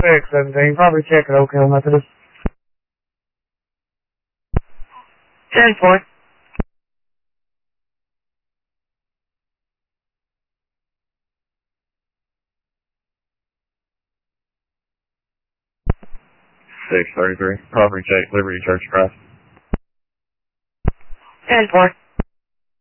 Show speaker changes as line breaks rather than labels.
617, probably check at Oak Hill Methodist. 10-4.
Property check, Liberty Church Cross.
10-4.